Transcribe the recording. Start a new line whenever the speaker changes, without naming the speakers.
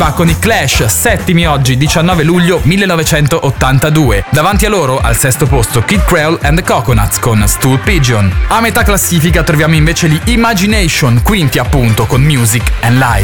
va con i Clash, settimi oggi, 19 luglio 1982. Davanti a loro, al sesto posto, Kid Creole and the Coconuts con Stool Pigeon. A metà classifica troviamo invece gli Imagination, quinti appunto con Music and Light.